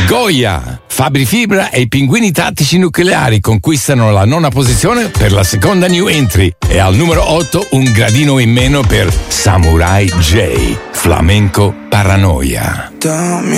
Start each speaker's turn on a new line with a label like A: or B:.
A: Goya, Fabri Fibra e i Pinguini Tattici Nucleari conquistano la 9ª posizione per la seconda new entry e al numero 8 un gradino in meno per Samurai J, Flamenco Paranoia.
B: Dammi